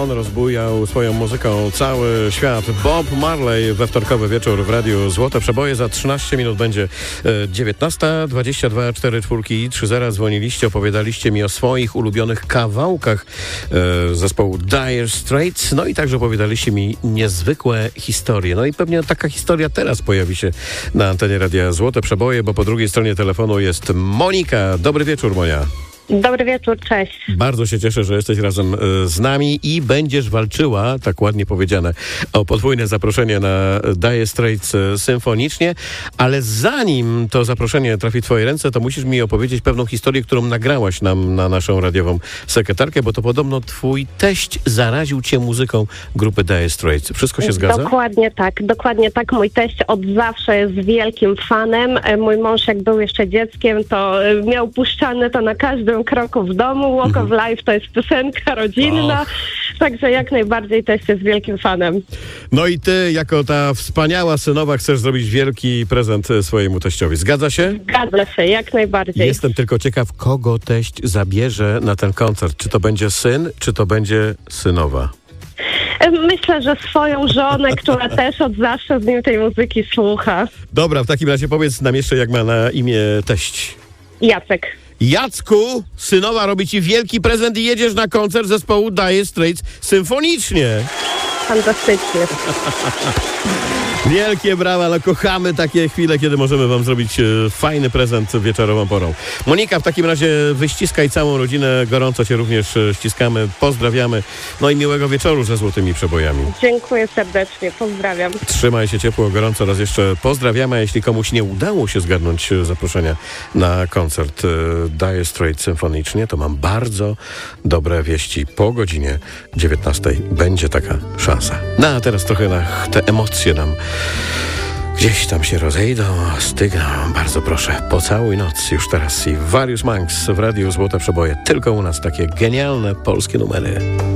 On rozbujał swoją muzyką cały świat. Bob Marley we wtorkowy wieczór w Radiu Złote Przeboje. Za 13 minut będzie 19:22, 4 czwórki i 3-0. Dzwoniliście, opowiadaliście mi o swoich ulubionych kawałkach zespołu Dire Straits. No i także opowiadaliście mi niezwykłe historie. No i pewnie taka historia teraz pojawi się na antenie Radia Złote Przeboje, bo po drugiej stronie telefonu jest Monika. Dobry wieczór, Monia. Dobry wieczór, cześć. Bardzo się cieszę, że jesteś razem z nami i będziesz walczyła, tak ładnie powiedziane, o podwójne zaproszenie na Dire Straits symfonicznie, ale zanim to zaproszenie trafi w twoje ręce, to musisz mi opowiedzieć pewną historię, którą nagrałaś nam na naszą radiową sekretarkę, bo to podobno twój teść zaraził cię muzyką grupy Dire Straits. Wszystko się zgadza? Dokładnie tak. Mój teść od zawsze jest wielkim fanem. Mój mąż, jak był jeszcze dzieckiem, to miał puszczane to na każdym kroku w domu. Walk of Life to jest piosenka rodzinna, także jak najbardziej też jest wielkim fanem. No i ty, jako ta wspaniała synowa, chcesz zrobić wielki prezent swojemu teściowi. Zgadza się? Zgadza się, jak najbardziej. Jestem tylko ciekaw, kogo teść zabierze na ten koncert. Czy to będzie syn, czy to będzie synowa? Myślę, że swoją żonę, która też od zawsze z nim tej muzyki słucha. Dobra, w takim razie powiedz nam jeszcze, jak ma na imię teść. Jacek. Jacku, synowa robi ci wielki prezent i jedziesz na koncert zespołu Dire Straits symfonicznie. Fantastycznie. Wielkie brawa, no kochamy takie chwile, kiedy możemy wam zrobić fajny prezent wieczorową porą. Monika, w takim razie wyściskaj całą rodzinę, gorąco cię również ściskamy, pozdrawiamy, no i miłego wieczoru ze Złotymi Przebojami. Dziękuję serdecznie, pozdrawiam. Trzymaj się ciepło, gorąco raz jeszcze pozdrawiamy, a jeśli komuś nie udało się zgarnąć zaproszenia na koncert Dire Straits symfonicznie, to mam bardzo dobre wieści. Po godzinie 19 będzie taka szansa. No a teraz trochę te emocje nam gdzieś tam się rozejdą, stygną. Bardzo proszę, Pocałuj noc już teraz i Various Monks w Radiu Złote Przeboje. Tylko u nas takie genialne polskie numery.